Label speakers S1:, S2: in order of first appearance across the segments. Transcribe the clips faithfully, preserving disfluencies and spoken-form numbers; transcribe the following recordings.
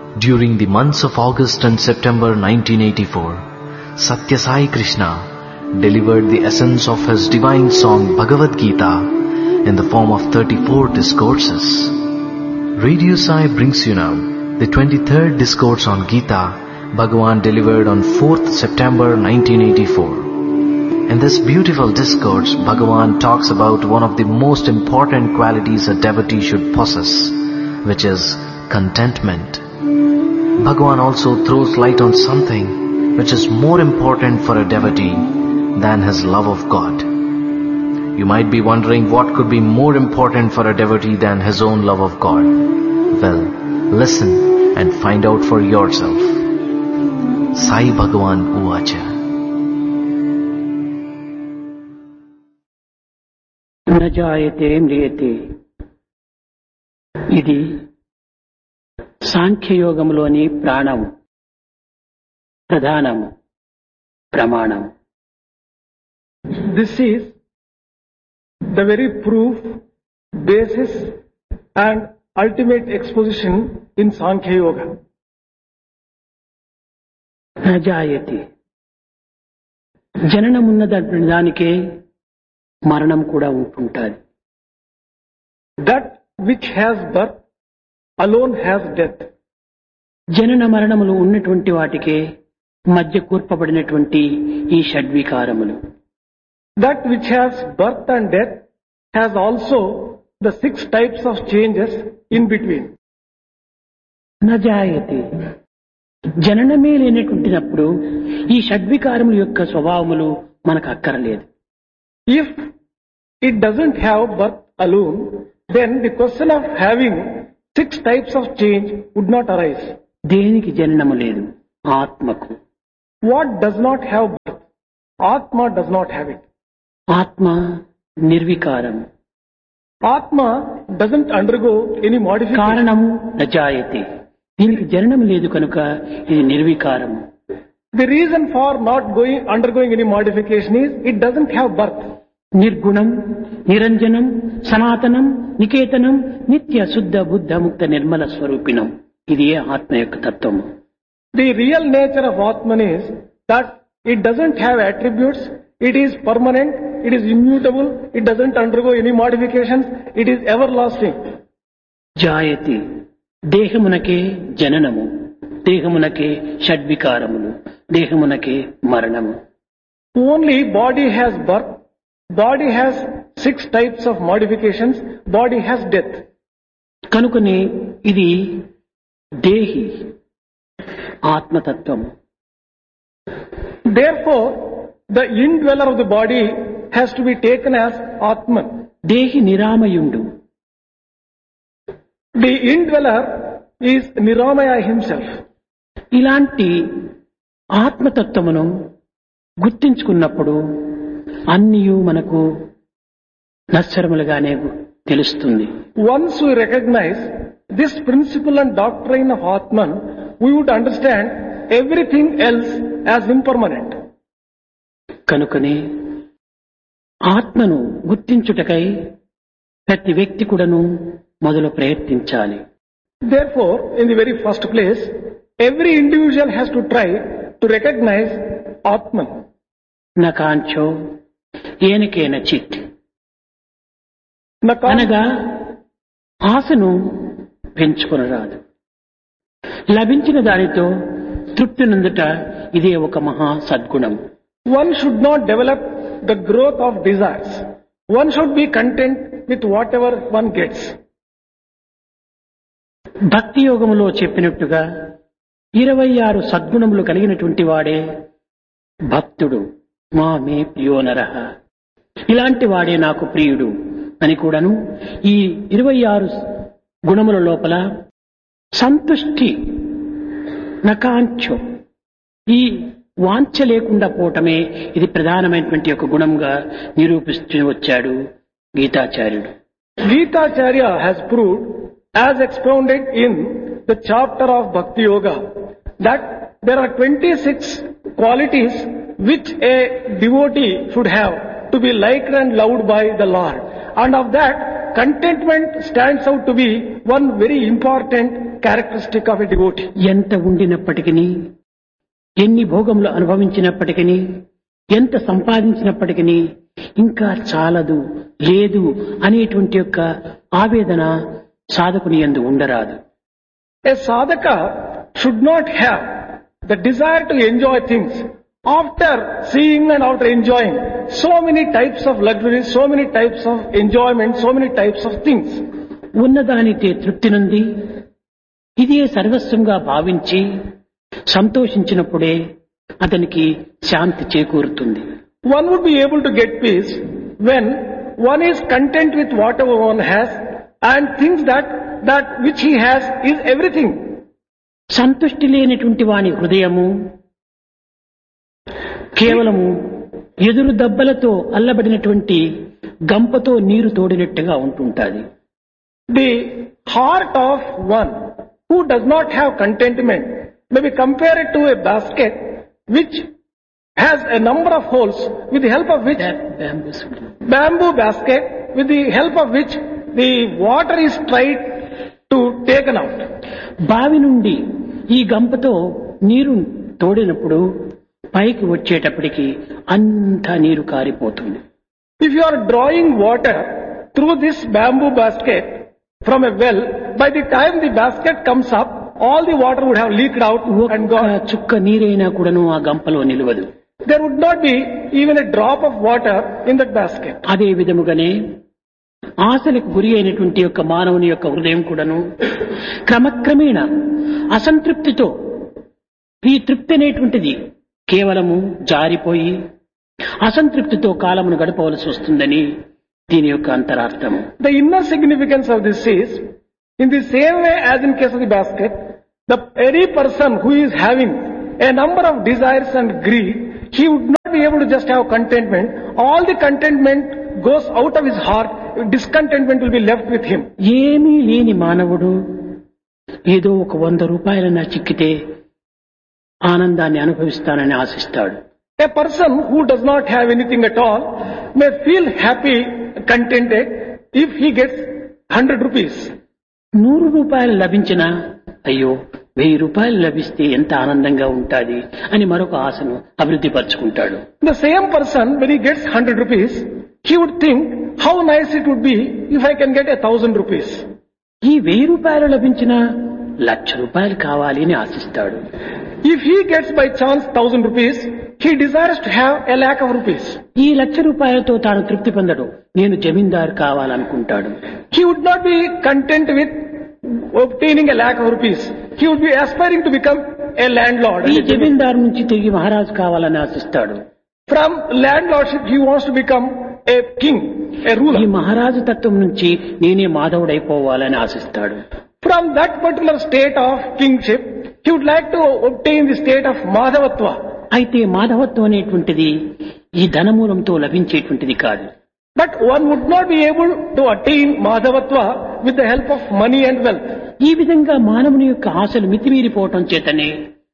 S1: During the months of August and September nineteen eighty-four, Satya Sai Krishna delivered the essence of his divine song Bhagavad Gita in the form of thirty-four discourses. Radio Sai brings you now the twenty-third discourse on Gita Bhagavan delivered on fourth September nineteen eighty-four. In this beautiful discourse, Bhagavan talks about one of the most important qualities a devotee should possess, which is contentment. Bhagavan also throws light on something which is more important for a devotee than his love of God. You might be wondering what could be more important for a devotee than his own love of God. Well, listen and find out for yourself. Sai Bhagavan Uvacha.
S2: न जायते म्रियते ఇది సాంఖ్యయోగంలోని ప్రాణము ప్రధానము ప్రమాణము.
S3: This is the very proof, basis and ultimate exposition in Sankhya Yoga.
S2: न जायते జననమున్న దానికే మరణం కూడా ఉంటుంటుంది.
S3: That which has birth alone has death.
S2: జనన మరణములు ఉన్నటువంటి వాటికే మధ్య కూర్పబడినటువంటి ఈ షడ్వికారములు.
S3: That which has birth and death has also the six types of changes in between.
S2: న జాయతే జననమే లేనటువంటినప్పుడు ఈ షడ్వికారముల యొక్క స్వభావములు మనకు అక్కరలేదు.
S3: If it doesn't have birth alone, then the question of having six types of change would not arise.
S2: దేనికి జననము లేదు? ఆత్మకు.
S3: What does not have birth? Atma does not have it.
S2: ఆత్మ నిర్వికారం.
S3: Atma doesn't undergo any modification.
S2: కారణము నజాయతే. దీనికి జననం లేదు కనుక ఇది నిర్వికారం.
S3: The reason for not going undergoing any modification is it doesn't have birth.
S2: నిర్గుణం, నిరంజనం, సనాతనం, నికేతనం, నిత్య శుద్ధ బుద్ధ ముక్త నిర్మల స్వరూపిణం. ఇది ఆత్మ యొక్క తత్వము.
S3: The real nature of Atman is that it doesn't have attributes, it is permanent, it is immutable, it doesn't undergo any modifications, it is everlasting.
S2: జాయతి దేహమునకే జననము, దేహమునకే షడ్వికారములు, దేహమునకే మరణము.
S3: Only body has birth, body has six types of modifications, body has death.
S2: కనుకనే ఇది దేహి ఆత్మతత్వము.
S3: Therefore, the indweller of the body has to be taken as Atman.
S2: దేహి నిరామయుండు.
S3: The indweller is Niramaya himself.
S2: ఇలాంటి ఆత్మతత్వమును గుర్తించుకున్నప్పుడు అన్నియు మనకు నశ్వరములుగానే తెలుస్తుంది.
S3: Once we recognize this principle and doctrine of Atman, we would understand everything else as impermanent.
S2: కనుకనే ఆత్మను గుర్తించుటకై ప్రతి వ్యక్తి కూడాను మొదలు ప్రయత్నించాలి.
S3: Therefore, in the very first place, every individual has to try to recognize Atman.
S2: నకాంచో ఏనకేన చిత్
S3: Naka-
S2: అనగా ఆశను పెంచుకొనరాదు. లభించిన దానితో తృప్తి నందుట ఇదే ఒక మహా సద్గుణం.
S3: One should not develop the growth of desires. One should be content with whatever one gets.
S2: భక్తి యోగములో చెప్పినట్టుగా ఇరవై ఆరు సద్గుణములు కలిగినటువంటి వాడే భక్తుడు. మా మే ప్రియోనరః, ఇలాంటి వాడే నాకు ప్రియుడు అని కూడాను ఈ ఇరవై ఆరు గుణముల లోపల సంతుష్టి నకాంక్షో, ఈ వాంఛ లేకుండా పోవటమే ఇది ప్రధానమైనటువంటి ఒక గుణంగా నిరూపిస్తూ వచ్చాడు గీతాచార్యుడు.
S3: Gitacharya has proved, as expounded in the chapter of Bhakti Yoga, that there are twenty-six qualities which a devotee should have to be liked and loved by the Lord. And of that, contentment stands out to be one very important characteristic of a devotee.
S2: ఎంత ఉండినప్పటికీ, ఎన్ని భోగములు అనుభవించినప్పటికీ, ఎంత సంపాదించినప్పటికీ ఇంకా చాలదు, లేదు అనేటువంటి యొక్క ఆవేదన సాధకుని యందు ఉండరాదు.
S3: A sadhaka should not have the desire to enjoy things after seeing and after enjoying so many types of luxuries, so many types of enjoyment, so many types of things.
S2: ఉన్నదానితే తృప్తి నుండి ఇదే సర్వస్వంగా భావించి సంతోషించినప్పుడే అతనికి శాంతి చేకూరుతుంది.
S3: One would be able to get peace when one is content with whatever one has and thinks that that which he has is everything.
S2: సంతుష్టి లేనటువంటి వాని హృదయము కేవలము ఎదురు దెబ్బలతో అల్లబడినటువంటి గంపతో నీరు తోడినట్టుగా ఉంటుంటుంది.
S3: The heart of one who does not have contentment may be compared to a basket which has a number of holes with the help of which bamboo basket with the help of which the water is tried to taken out.
S2: బావి నుండి ఈ గంపతో నీరు తోడినప్పుడు పైకి వచ్చేటప్పటికి అంతా నీరు కారిపోతుంది.
S3: If you are drawing water through this bamboo basket from a well, by the time the basket comes up, all the water would have leaked out and gone.
S2: చుక్క నీరైనా కూడాను ఆ గంపలో నిలవదు.
S3: There would not be even a drop of water in that basket.
S2: అదే విధముగానే ఆశలకు గురి అయినటువంటి యొక్క మానవుని యొక్క హృదయం కూడాను క్రమక్రమేణా అసంతృప్తితో ఈ తృప్తి అనేటువంటిది కేవలము జారిపోయి అసంతృప్తితో కాలమును గడపవలసి వస్తుందని దీని యొక్క అంతరార్థము.
S3: The inner significance of this is, in the same way as in case of the basket, the any person who is having a number of desires and greed, he would not be able to just have contentment. All the contentment goes out of his heart. Discontentment will be left with him.
S2: ఏమీ లేని మానవుడు ఏదో ఒక వంద రూపాయలన్నా చిక్కితే ఆనందాన్ని అనుభవిస్తానని ఆశిస్తాడు.
S3: A person who does not have anything at all may feel happy, contented if he gets hundred rupees.
S2: నూరు రూపాయలు లభించినా అయ్యో వెయ్యి రూపాయలు లభిస్తే ఎంత ఆనందంగా ఉంటాది అని మరొక ఆశను అభివృద్ధి పరుచుకుంటాడు.
S3: The same person, when he gets hundred rupees, he would think how nice it would be if I can get a thousand rupees.
S2: ఈ వెయ్యి రూపాయలు లభించినా లక్ష రూపాయలు కావాలి అని ఆశిస్తాడు.
S3: If he gets by chance thousand rupees, he desires to have a lakh of rupees.
S2: ఈ లక్ష రూపాయలతో తాను తృప్తి పొందడు, నేను జమీందారు కావాలనుకుంటాడు.
S3: He would not be content with obtaining a lakh of rupees. He would be aspiring to become a landlord.
S2: ఈ జమీందారు నుంచి తిరిగి మహారాజు కావాలని ఆశిస్తాడు.
S3: From landlordship he wants to become a king, a ruler.
S2: ఈ మహారాజు తత్వం నుంచి నేనే మాధవుడైపోవాలని ఆశిస్తాడు.
S3: From that particular state of kingship, he would like to obtain the state of Madhavatva.
S2: అయితే మాధవత్వం అనేటువంటిది ఈ ధనమూలంతో లభించేటువంటిది కాదు.
S3: But one would not be able to attain Madhavatva with the help of money and wealth.
S2: ఈ విధంగా మానవుని యొక్క ఆశలు మితిమీరిపోవటం చేతనే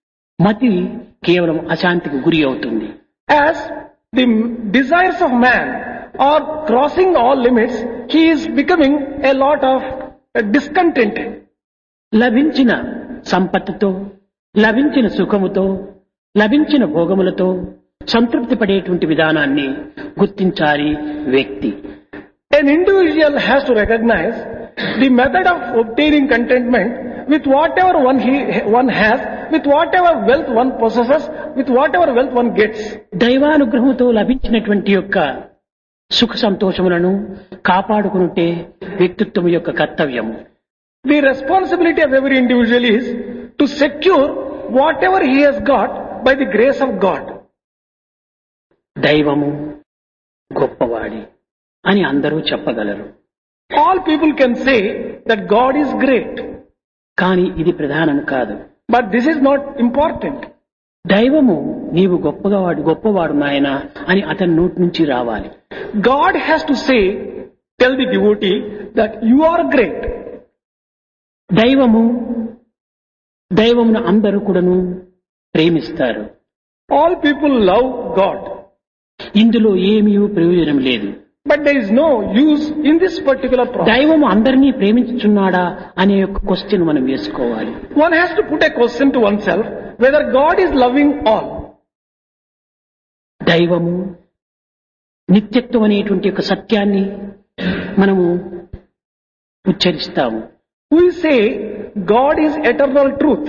S2: మతి కేవలం అశాంతికి గురి అవుతుంది.
S3: As the desires of man are crossing all limits, he is becoming a lot of discontented.
S2: లభించిన సంపత్తుతో, లభించిన సుఖముతో, లభించిన భోగములతో సంతృప్తి పడేటువంటి విధానాన్ని గుర్తించాలి వ్యక్తి.
S3: An individual has to recognize the method of obtaining contentment with whatever one he one has, with whatever wealth one possesses, with whatever wealth one gets.
S2: దైవానుగ్రహంతో లభించినటువంటి యొక్క సుఖ సంతోషములను కాపాడుకునుంటే వ్యక్తిత్వం యొక్క కర్తవ్యము.
S3: The responsibility of every individual is to secure whatever he has got by the grace of God.
S2: దైవము గొప్పవాడి అని అందరూ చెప్పగలరు.
S3: All people can say that God is great.
S2: కానీ ఇది ప్రధానం కాదు.
S3: But this is not important.
S2: దైవము నీవు గొప్పవాడు గొప్పవాడు నాయన అని అతని నోటి నుంచి రావాలి.
S3: God has to say, tell the devotee that you are great.
S2: దైవము దైవమును అందరూ కూడాను ప్రేమిస్తారు.
S3: All people love God.
S2: ఇందులో ఏమీ ప్రయోజనం లేదు.
S3: But there is no use in this particular process.
S2: దైవం అందరినీ ప్రేమించుచున్నాడా అనే ఒక క్వశ్చన్ మనం వేసుకోవాలి.
S3: One has to put a question to oneself whether God is loving all.
S2: దైవము నిత్యత్వం అనేటువంటి ఒక సత్యాన్ని మనము ఉచ్చరిస్తాము.
S3: We say God is eternal truth.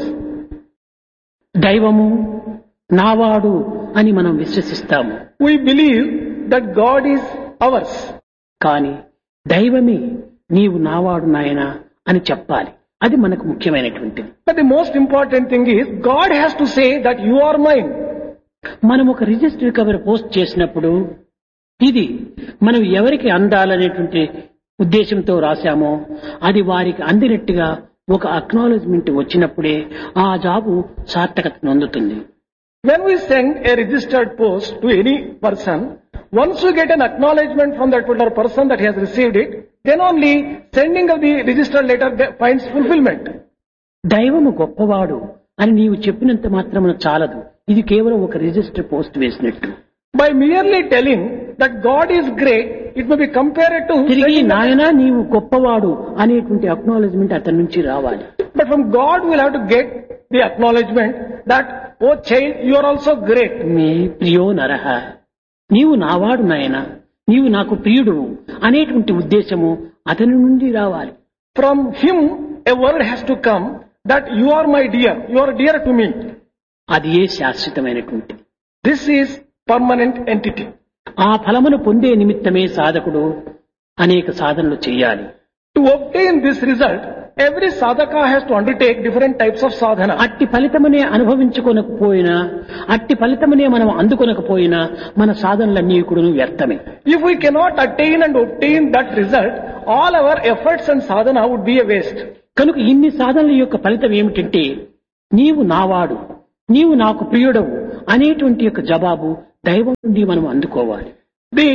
S2: దైవము నావాడు అని మనం విశ్వసిస్తాము.
S3: We believe that God is ours.
S2: కానీ దైవమే నీవు నావాడు నాయనా అని చెప్పాలి. అది మనకు ముఖ్యమైనటువంటిది.
S3: But the most important thing is God has to say that you are mine.
S2: మనం ఒక రిజిస్టర్ కవర్ పోస్ట్ చేసినప్పుడు ఇది మనం ఎవరికి అందాలనేటువంటి ఉద్దేశంతో రాశామో అది వారికి అందినట్టుగా ఒక అక్నాలెడ్జ్మెంట్ వచ్చినప్పుడే ఆ జాబు సార్థకత పొందుతుంది.
S3: When we send a registered post to any person, once we get an acknowledgement from that particular person that he has received it, then only sending of the registered letter finds fulfillment.
S2: దైవము గొప్పవాడు అని నీవు చెప్పినంత మాత్రమున చాలదు. ఇది కేవలం ఒక register post వేసినట్టు.
S3: By merely telling that God is great, it may be compared to
S2: తిరిగి నాయనా నీవు గొప్పవాడు అనేటువంటి అక్నాలెడ్జ్మెంట్ అతని నుంచి రావాలి.
S3: But from God we will have to get the acknowledgement that, oh child, you are also great.
S2: మే ప్రియో నరహ, నీవు నావాడు నాయనా, నీవు నాకు ప్రియుడు అనేటువంటి ఉద్దేశము అతని నుండి రావాలి.
S3: From him a word has to come that you are my dear, you are dear to me.
S2: అది ఏ శాశ్వతమైనటువంటి.
S3: This is permanent entity.
S2: ఆ ఫలమును పొందే నిమిత్తమే సాధకుడు అనేక సాధనలు చేయాలి.
S3: To obtain this result, every sadhaka has to undertake different types of sadhana.
S2: అట్టి ఫలితమునే అనుభవించుకోనకపోయినా, అట్టి ఫలితమునే మనం అందుకొనకపోయినా మన సాధనలన్నీ కూడా వ్యర్థమే.
S3: If we cannot attain and obtain that result, all our efforts and sadhana would be a waste.
S2: కనుక ఇన్ని సాధనల యొక్క ఫలితం ఏమిటంటే నీవు నావాడు, నీవు నాకు ప్రియుడవు అనేటువంటి యొక్క జవాబు దైవం నుండి మనం అందుకోవాలి.
S3: The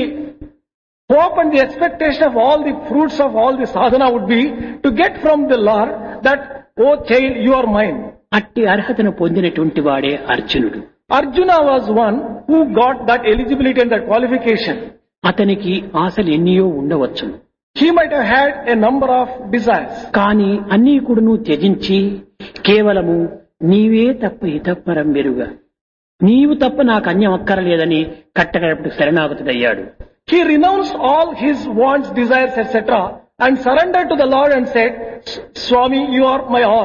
S3: hope and the expectation of all the fruits of all the sadhana would be to get from the Lord that, oh child, you are mine.
S2: అట్టి అర్హతను పొందినటువంటి వాడే అర్జునుడు.
S3: Arjuna was one who got that eligibility and that qualification.
S2: అతనికి ఆశలు ఎన్నియో ఉండవచ్చును.
S3: He might have had a number of desires.
S2: కానీ అన్నీ కూడాను త్యజించి కేవలము నీవే తప్ప ఇతపరం వెరుగా, నీవు తప్ప నాకు అన్యం అక్కరలేదని కట్టగడపటి శరణాగతుడయ్యాడు.
S3: He renounced all his wants, desires, et cetera and surrendered to the Lord and said, Swami, you are my all.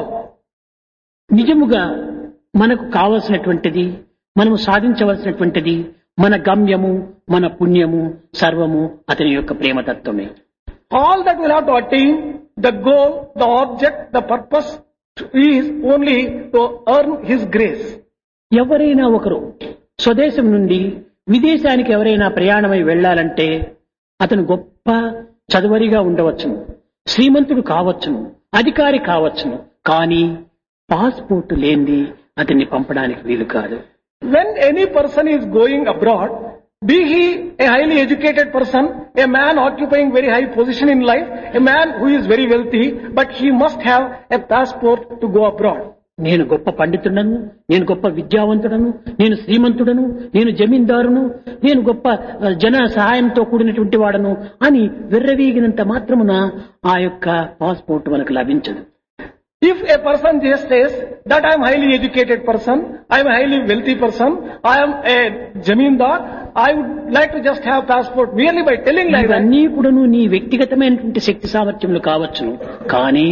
S2: నిజముగా మనకు కావలసినటువంటిది, మనము సాధించవలసినటువంటిది, మన గమ్యము, మన పుణ్యము సర్వము అతని యొక్క ప్రేమతత్వమే.
S3: All that we'll have to attain, the goal, the object, the purpose is only to earn his grace.
S2: ఎవరైనా ఒకరు స్వదేశం నుండి విదేశానికి ఎవరైనా ప్రయాణమై వెళ్లాలంటే అతను గొప్ప చదువరిగా ఉండవచ్చును, శ్రీమంతుడు కావచ్చును, అధికారి కావచ్చును, కానీ పాస్పోర్ట్ లేనిది అతన్ని పంపడానికి వీలు కాదు.
S3: When any person is going abroad, be he a highly educated person, a man occupying very high position in life, a man who is very wealthy, but he must have a passport to go abroad.
S2: నేను గొప్ప పండితుడను, నేను గొప్ప విద్యావంతుడను, నేను శ్రీమంతుడను, నేను జమీందారును, నేను గొప్ప జన సహాయంతో కూడినటువంటి వాడను అని విర్రవీగినంత మాత్రమున ఆ యొక్క పాస్పోర్ట్ మనకు లభించదు.
S3: If a person just says that I am highly educated person, I am a highly wealthy person, I am a jamindar, I would like to just have passport merely by telling like that.
S2: ఇవన్నీ కూడాను నీ వ్యక్తిగతమైనటువంటి శక్తి సామర్థ్యములు కావచ్చును, కానీ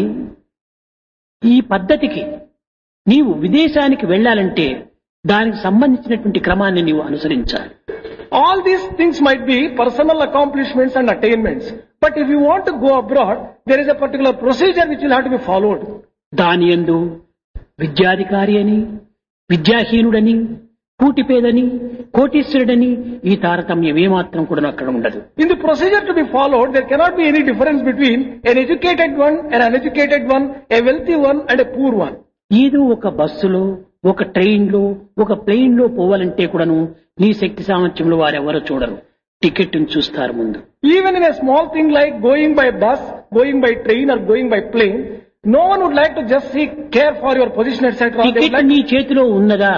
S2: ఈ పద్ధతికి నీవు విదేశానికి వెళ్లాలంటే దానికి సంబంధించినటువంటి క్రమాన్ని నీవు అనుసరించాలి.
S3: All these things might be personal accomplishments and attainments, but if you want to go abroad, there is a particular procedure which will have to be followed.
S2: దాని యందు విద్యాధికారి అని, విద్యాహీనుడని, కూటిపేదని, కోటీశ్వరుడని ఈ తారతమ్యం ఏమాత్రం కూడా అక్కడ ఉండదు.
S3: In the procedure to be followed, there cannot be any difference between an educated one, an uneducated one, a wealthy one and a poor one.
S2: ఏదో ఒక బస్సులో, ఒక ట్రైన్ లో, ఒక ప్లేన్ లో పోవాలంటే కూడాను నీ శక్తి సామర్థ్యంలో వారెవరో చూడరు, టికెట్ చూస్తారు ముందు.
S3: Even in a small thing like going by bus, going by train or going by plane, no one would like to just seek care for your position, et cetera.
S2: Ticket నీ చేతిలో ఉన్నదా,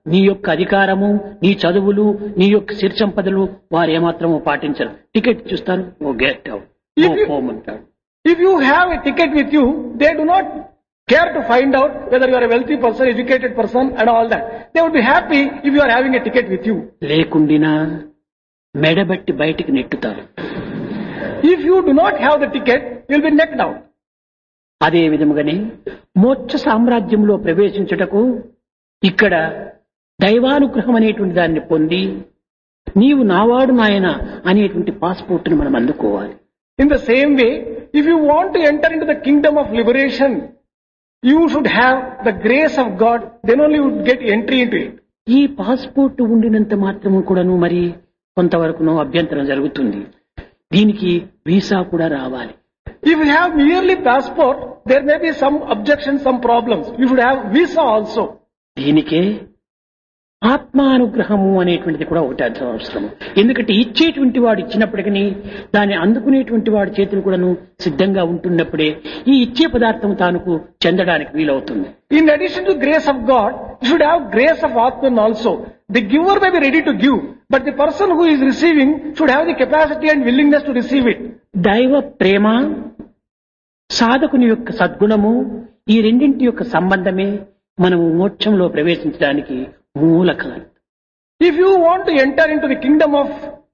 S2: నీ యొక్క అధికారము, నీ చదువులు, నీ యొక్క సిరి సంపదలు వారు ఏమాత్రము పాటించరు. టికెట్ చూస్తారు, ఓ గెట్ అవుట్, ఓ హోమ్ అంటారు.
S3: If you have a ticket with you, they do not care to find out whether you are a wealthy person, educated person and all that. They would be happy if you are having a ticket with you.
S2: లేకుండినా మెడబట్టి బయటికి నెట్టుతారు.
S3: If you do not have the ticket, you will be knocked out.
S2: అదే విధముగానే మోక్ష సామ్రాజ్యంలో ప్రవేశించుటకు ఇక్కడ దైవానుగ్రహం అనేటువంటి దాన్ని పొంది నీవు నావాడు నాయన అనేటువంటి పాస్పోర్ట్ను మనం అందుకోవాలి.
S3: In the same way, if you want to enter into the kingdom of liberation, you should have the grace of God, then only you would get entry into it.
S2: ఈ పాస్పోర్ట్ ఉండినంత మాత్రము కూడాను మరి కొంతవరకునో అభ్యంతరం జరుగుతుంది. దీనికి వీసా కూడా రావాలి.
S3: If you have merely passport, there may be some objections, some problems. You should have visa also.
S2: దీనికే ఆత్మానుగ్రహము అనేటువంటిది కూడా ఒకటి అవసరం. ఎందుకంటే ఇచ్చేటువంటి వాడు ఇచ్చినప్పటికీ దాన్ని అందుకునేటువంటి వాడి చేతులు కూడాను సిద్ధంగా ఉంటున్నప్పుడే ఈ ఇచ్చే పదార్థం తానుకు చెందడానికి వీలవుతుంది.
S3: In addition to grace of God, you should have grace of Atman also. The giver may be ready to give, but the person who is receiving should have the capacity and willingness to receive it.
S2: దైవ ప్రేమ, సాధకుని యొక్క సద్గుణము, ఈ రెండింటి యొక్క సంబంధమే మనము మోక్షంలో ప్రవేశించడానికి మూల కారణం.
S3: If you want to enter into the kingdom of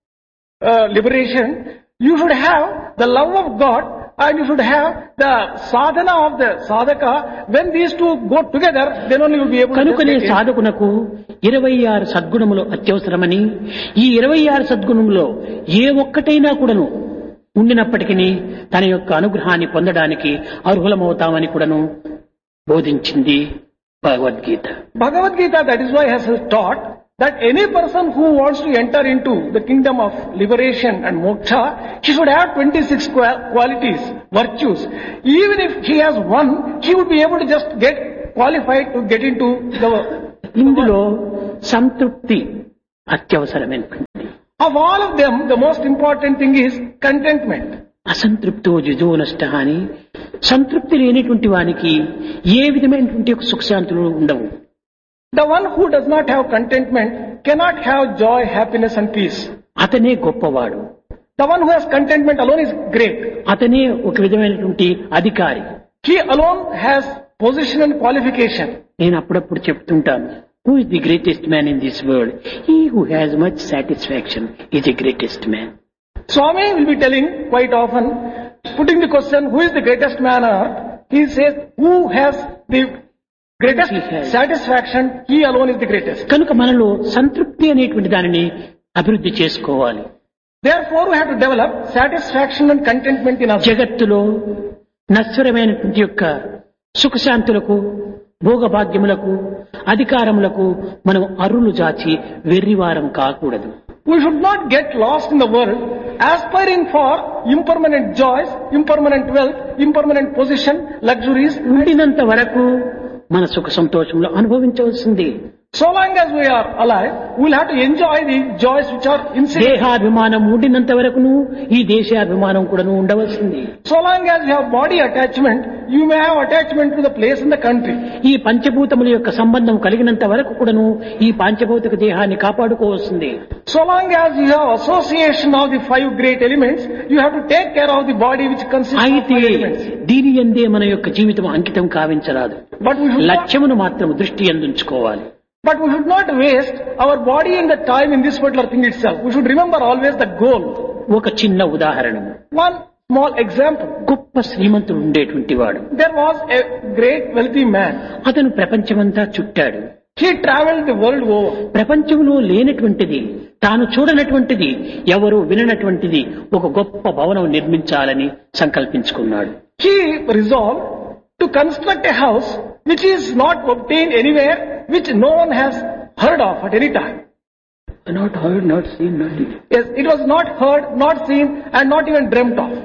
S3: uh, liberation, you should have the love of God and you should have the sadhana of the sadhaka. When these two go together, then only you will be able to.
S2: కనుకనే సాధకునకు ఇరవై ఆరు సద్గుణములు అత్యవసరమని, ఈ ఇరవై ఆరు సద్గుణములో ఏ ఒక్కటైనా కూడాను ఉండినప్పటికీ తన యొక్క అనుగ్రహాన్ని పొందడానికి అర్హులమవుతామని కూడాను బోధించింది Bhagavad Gita.
S3: Bhagavad Gita, that is why has taught that any person who wants to enter into the kingdom of liberation and moksha, he should have twenty-six qualities, virtues. Even if he has one, he would be able to just get qualified to get into the.
S2: ఇందులో సంతృప్తి అత్యవసరమైనది.
S3: Of all of them, the most important thing is contentment.
S2: అసంతృప్తో జిజో నష్ట అని, సంతృప్తి లేనిటువంటి వానికి ఏ విధమైనటువంటి సుఖశాంతులు ఉండవు.
S3: The one who does not have contentment cannot have joy, happiness and peace.
S2: అతనే గొప్పవాడు.
S3: The one who has contentment alone is great.
S2: అతనే ఒక విధమైనటువంటి అధికారి.
S3: He alone has position and qualification.
S2: నేను అప్పుడప్పుడు చెప్తుంటాను, who is the greatest man in this world? He who has much satisfaction is the greatest man.
S3: Swami will be telling quite often, putting the question, who is the greatest man on earth? He says, who has the greatest satisfaction, he alone is the greatest.
S2: కనుక మనలో సంతృప్తి అనేటువంటి దానిని అభివృద్ధి చేసుకోవాలి.
S3: Therefore we have to develop satisfaction and contentment in us.
S2: జగత్తులో నశ్వరమైనటువంటి యొక్క సుఖశాంతులకు, భోగభాగ్యములకు, అధికారములకు మనం అరులు జాచి వెర్రివారం కాకూడదు.
S3: We should not get lost in the world, aspiring for impermanent joys, impermanent wealth, impermanent position, luxuries.
S2: ఉండినంత వరకు మన సుఖ సంతోషంలో అనుభవించవలసింది.
S3: So long as we are alive, we will have to enjoy the joys which are insane.
S2: దేహాభిమానం ఉండినంత వరకును ఈ దేశాభిమానం కూడాను ఉండవలసింది.
S3: So long as you have body attachment, you may have attachment to the place in the country.
S2: ఈ పంచభూతముల యొక్క సంబంధం కలిగినంత వరకు కూడాను ఈ పంచభౌతిక దేహాన్ని కాపాడుకోవాల్సింది.
S3: So long as you have association of the five great elements, you have to take care of the body which consists of
S2: అయితే
S3: five elements.
S2: దీని యందే మన యొక్క జీవితం అంకితం కావించరాదు.
S3: But we should not,
S2: లక్ష్యమును మాత్రం దృష్టి యందుంచుకోవాలి.
S3: but we should not waste our body and the time in this particular thing itself. We should remember always the goal.
S2: ఒక చిన్న ఉదాహరణ.
S3: One small example.
S2: గొప్ప శ్రీమంతుడు ఉండేటువంటి వాడు.
S3: There was a great wealthy man.
S2: అతను ప్రపంచమంతా చుట్టాడు.
S3: He traveled the world over.
S2: ప్రపంచంలో లేనటువంటిది, తాను చూడనటువంటిది, ఎవరు విననటువంటిది ఒక గొప్ప భవనం నిర్మించాలని సంకల్పించుకున్నాడు.
S3: He resolved to construct a house which is not obtained anywhere, which no one has heard of at any time.
S2: Not heard, not seen, not seen.
S3: Yes, it was not heard, not seen and not even dreamt of.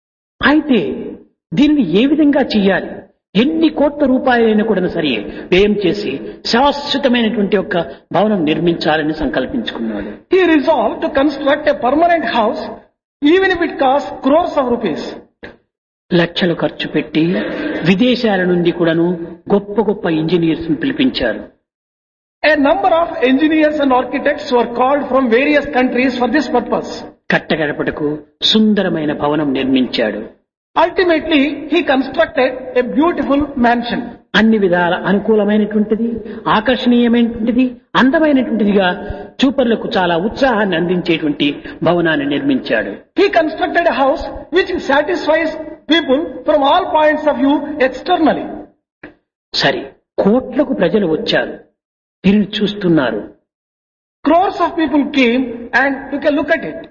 S2: అయితే దీనిని ఏ విధంగా చెయ్యాలి, ఎన్ని కోట్ల రూపాయలైనా కూడా సరే వ్యయం చేసి శాశ్వతమైనటువంటి ఒక భవనం నిర్మించాలని సంకల్పించుకున్నాడు.
S3: He resolved to construct a permanent house even if it costs crores of rupees.
S2: లక్షలు ఖర్చు పెట్టి విదేశాల నుండి కూడాను గొప్ప గొప్ప ఇంజనీర్స్ పిలిపించారు.
S3: A number of engineers and architects were called from various countries for this purpose.
S2: కట్టగడపటకు సుందరమైన భవనం నిర్మించాడు.
S3: Ultimately, he constructed a beautiful mansion.
S2: అన్ని విధాల అనుకూలమైనటువంటిది, ఆకర్షణీయమైనటువంటిది, అందమైనటువంటిదిగా చూపర్లకు చాలా ఉత్సాహాన్ని అందించేటువంటి భవనాన్ని నిర్మించాడు.
S3: He constructed a house which satisfies people from all points of view externally.
S2: సరే, కోట్లకు ప్రజలు వచ్చారు, తిరిగి చూస్తున్నారు.
S3: Crores of people came and took a look at it.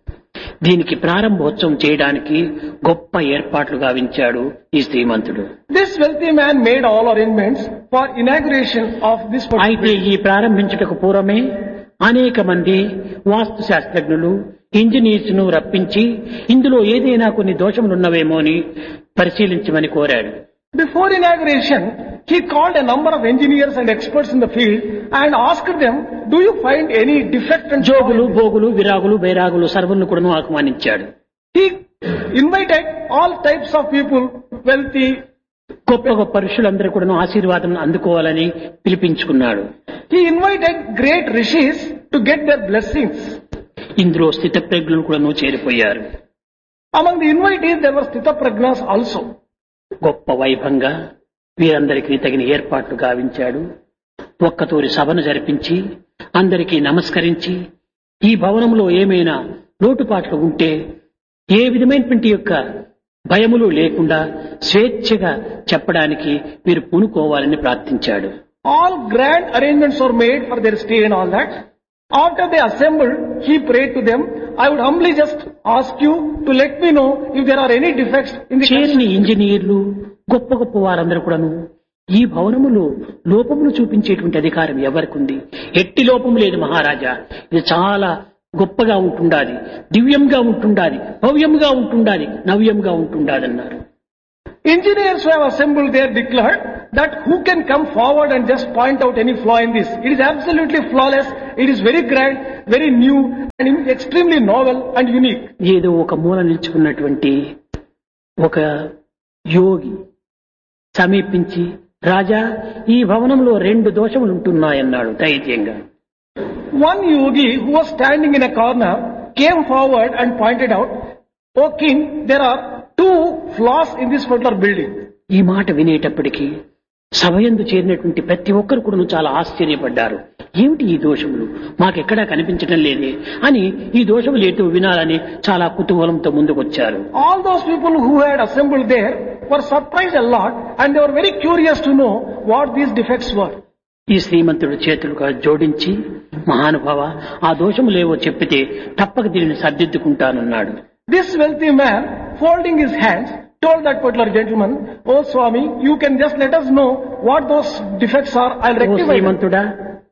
S2: దీనికి ప్రారంభోత్సవం చేయడానికి గొప్ప ఏర్పాట్లు గావించాడు ఈ శ్రీమంతుడు.
S3: This wealthy man made all arrangements for inauguration of this
S2: అయితే
S3: particular.
S2: ఈ ప్రారంభించుటకు పూర్వమే అనేక మంది వాస్తు శాస్త్రజ్ఞులు, ఇంజనీర్స్ ను రప్పించి ఇందులో ఏదైనా కొన్ని దోషములున్నవేమో అని పరిశీలించమని కోరాడు.
S3: Before inauguration, he called a number of engineers and experts in the field and asked them, do you find any defect and
S2: Jogulu, భోగులు, విరాగులు, బైరాగులు సర్వులను కూడా ఆహ్వానించాడు.
S3: He invited all types of people, wealthy,
S2: గొప్ప గొప్ప ఋషులందరూ కూడా ఆశీర్వాదం అందుకోవాలని పిలిపించుకున్నాడు.
S3: he invited great rishis to get their blessings.
S2: ఇందులో స్థితప్రజ్ఞులు కూడా చేరిపోయారు.
S3: Among the invitees, there were Sthitaprajnas also.
S2: గొప్ప వైభవంగా వీరందరికీ తగిన ఏర్పాట్లు గావించాడు. ఒక్కతూరి సభను జరిపించి అందరికీ నమస్కరించి ఈ భవనంలో ఏమైనా లోటుపాట్లు ఉంటే ఏ విధమైనటువంటి యొక్క భయములు లేకుండా స్వేచ్ఛగా చెప్పడానికి మీరు పూనుకోవాలని ప్రార్థించాడు.
S3: All grand arrangements were made for their stay and all that. After they assembled, he prayed to them, I would humbly just ask you to let me know if there are any defects in the
S2: చేరిన
S3: construction.
S2: ఇంజనీర్లు, గొప్ప గొప్ప వారందరూ కూడాను ఈ భవనములో లోపములు చూపించేటువంటి అధికారం ఎవరికి ఉంది? ఎట్టి లోపం లేదు మహారాజా, ఇది చాలా గొప్పగా ఉంటుండాలి, దివ్యంగా ఉంటుండాలి, భవ్యంగా ఉంటుండాలి, నవ్యంగా ఉంటుండాలి అన్నారు.
S3: Engineers who have assembled there declared that who can come forward and just point out any flaw in this? It is absolutely flawless, it is very grand, very new and extremely novel and unique.
S2: ఏదో ఒక మూల నిల్చుకున్నటువంటి ఒక యోగి సమీపించి, రాజా ఈ భవనంలో రెండు దోషములు ఉంటున్నాయన్నాడు ధైర్యంగా.
S3: One yogi who was standing in a corner came forward and pointed out, O king, there are two flaws in this particular building.
S2: ఈ మాట వినేటప్పటికీ సభయందు చేరినటువంటి ప్రతి ఒక్కరు కూడా చాలా ఆశ్చర్యపడ్డారు. ఏమిటి ఈ దోషములు, మాకెక్కడా కనిపించడం లేదే అని ఈ దోషములు ఏంటో వినాలని చాలా కుతూహలంతో ముందుకొచ్చారు.
S3: All those people who had assembled there were surprised a lot and they were very curious to know what these defects were.
S2: ఈ శ్రీమంతుడు చేతులుగా జోడించి, మహానుభావ ఆ దోషములేవో చెప్పితే తప్పక దీనిని సర్దిద్దుకుంటానన్నాడు.
S3: This wealthy man, folding his hands, told that particular gentleman, Oh Swami, you can just let us know what those defects are, I'll
S2: oh
S3: rectify them.
S2: శ్రీమంతుడా,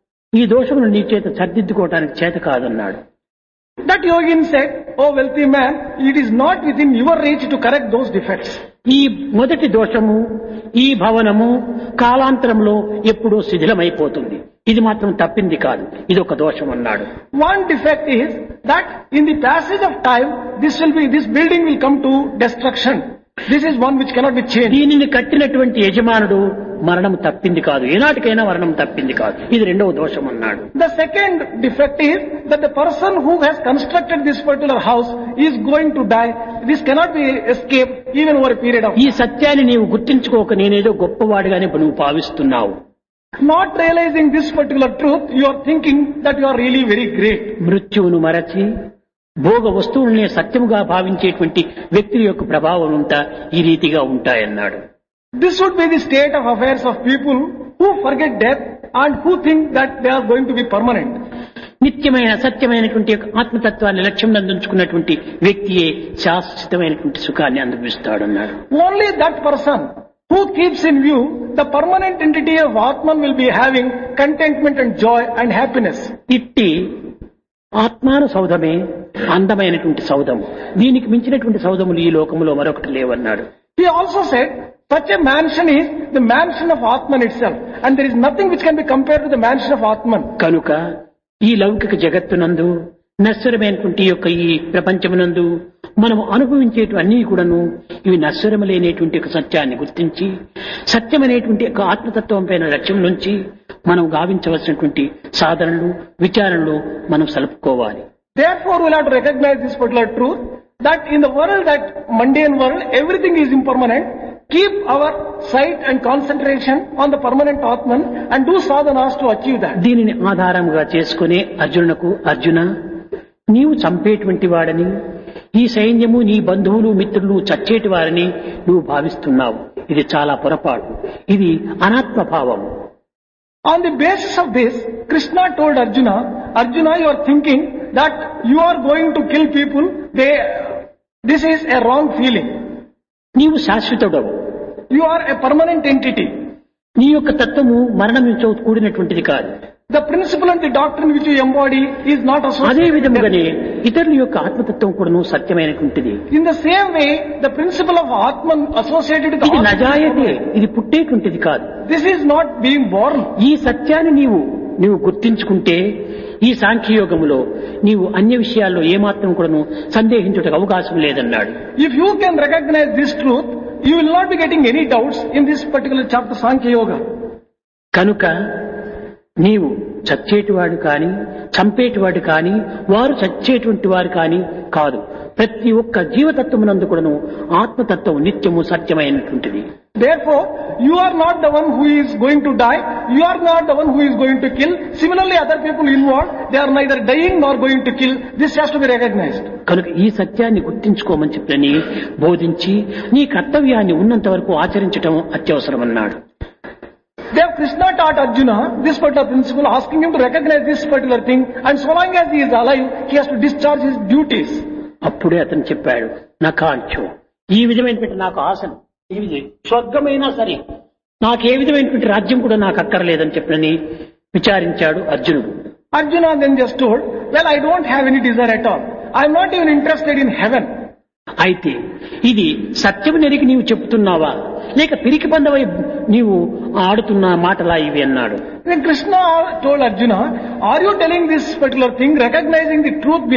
S2: ఈ దోషమును నీ చేత సర్దిద్దుకోవటానికి చేత కాదన్నాడు.
S3: That yogin said, Oh wealthy man, it is not within your reach to correct those defects.
S2: ఈ మొదటి దోషము, ఈ భవనము కాలాంతరంలో ఎప్పుడూ శిథిలమైపోతుంది, ఇది మాత్రం తప్పింది కాదు, ఇది ఒక దోషం అన్నాడు.
S3: One defect is that in the passage of time, this will be, this building will come to destruction. This is one which cannot be changed.
S2: దీనిని కట్టినటువంటి యజమానుడు మరణం తప్పింది కాదు, ఏనాటికైనా మరణం తప్పింది కాదు, ఇది రెండవ దోషం అన్నాడు.
S3: The second defect is that the person who has constructed this particular house is going to die. This cannot be escaped even over a period of
S2: ఈ
S3: time.
S2: సత్యాన్ని నీవు గుర్తించుకోక నేనేదో గొప్పవాడిగానే నువ్వు భావిస్తున్నావు.
S3: Not realizing this particular truth, you are thinking that you are really very great.
S2: మృత్యువును మరచి భోగ వస్తువులనే సత్యముగా భావించేటువంటి వ్యక్తి యొక్క ప్రభావం అంతా ఈ రీతిగా ఉంటాయన్నాడు.
S3: This would be the state of affairs of people who forget death and who think that they are going to be permanent.
S2: నిత్యమైన సత్యమైనటువంటి యొక్క ఆత్మతత్వాన్ని లక్ష్యం అందించుకున్నటువంటి వ్యక్తియే శాశ్వతమైనటువంటి సుఖాన్ని అనుభవిస్తాడన్నాడు.
S3: Only that person who keeps in view the permanent entity of Atman will be having contentment and joy and happiness.
S2: ఇట్టి ఆత్మాను సౌధమే అందమైనటువంటి సౌధము, దీనికి మించినటువంటి సౌధములు ఈ లోకములో మరొకటి లేవన్నాడు.
S3: He also said, such a mansion is the mansion of Atman itself, and there is nothing which can be compared to the mansion of Atman.
S2: కనుక ఈ లౌకిక జగత్తునందు నశ్వరమైనటువంటి యొక్క ఈ ప్రపంచమునందు మనము అనుభవించేటివన్నీ కూడాను ఇవి నశ్వరములైనటువంటి ఒక సత్యాన్ని గుర్తించి సత్యమైనటువంటి ఒక ఆత్మతత్వం పైన లక్ష్యం నుంచి మనం గావించవలసినటువంటి సాధనలు విచారణలు మనం సలుపుకోవాలి.
S3: Therefore, we'll have to recognize this particular truth that in the world, that mundane world, everything is impermanent. Keep our sight and concentration on the permanent Atman and do sadhanas to achieve that.
S2: దీనిని ఆధారంగా చేసుకునే అర్జునునకు, అర్జున నీవు చంపేటువంటి వాడని, ఈ సైన్యము నీ బంధువులు మిత్రులు చచ్చేటి వారని నువ్వు భావిస్తున్నావు. ఇది చాలా పొరపాటు. ఇది అనాత్మభావం.
S3: On the basis of this, Krishna told Arjuna, Arjuna, you are thinking that you are going to kill people. They, this is a wrong feeling.
S2: నీవు శాశ్వతుడవు.
S3: You are a permanent entity.
S2: నీ యొక్క తత్వము మరణంతో కూడినటువంటిది కాదు.
S3: The principle and the doctrine which you embody is not
S2: అదే
S3: associated with
S2: విధముగానే
S3: death.
S2: ఇతరుల యొక్క ఆత్మతత్వం కూడాను సత్యమైనటువంటిది.
S3: In the same way, the principle of Atman associated with
S2: ఇది
S3: Atman,
S2: నజాయతే, ఇది పుట్టేటువంటిది కాదు.
S3: this is not being born.
S2: ఈ సత్యాన్ని నీవు నీవు గుర్తించుకుంటే ఈ సాంఖ్యయోగములో నీవు అన్య విషయాల్లో ఏమాత్రం కూడాను సందేహించుటకు అవకాశం లేదన్నాడు.
S3: If you can recognize this truth, you will not be getting any doubts in this particular chapter, Sankhya Yoga.
S2: కనుక నీవు చచ్చేటివాడు కాని చంపేటివాడు కాని వారు చచ్చేటువంటి వారు కాని కాదు. ప్రతి ఒక్క జీవతత్వమునందు కూడాను ఆత్మతత్వం నిత్యము సత్యమైనటువంటిది.
S3: Therefore, you are not the one who is going to die. You are not the one who is going to kill. Similarly, other people involved, they are neither dying nor going to kill. This has to be recognized.
S2: కనుక ఈ సత్యాన్ని గుర్తించుకోమని చెప్పని బోధించి నీ కర్తవ్యాన్ని ఉన్నంత వరకు ఆచరించటం అత్యవసరమన్నాడు.
S3: There Krishna taught Arjuna this particular principle, asking him to recognize this particular thing, and so long as he is alive, he has to discharge his duties.
S2: అప్పుడే అతను చెప్పాడు, నా కాంక్షు ఈ విధమైనటువంటి నాకు ఆశను ఇది స్వర్గమైనా సరే నాకు ఏ విధమైనటువంటి రాజ్యం కూడా నాకు అక్కర్లేదని చెప్పని విచారించాడు అర్జునుడు.
S3: Arjuna then just told, well, I don't have any desire at all. I am not even interested in heaven.
S2: అయితే ఇది సత్యము నెరిగి నీవు చెప్తున్నావా లేక పిరికి పందవై నీవు ఆడుతున్న మాటలా ఇవి అన్నాడు.
S3: Then Krishna told Arjuna, are you telling this particular thing, recognizing the truth behind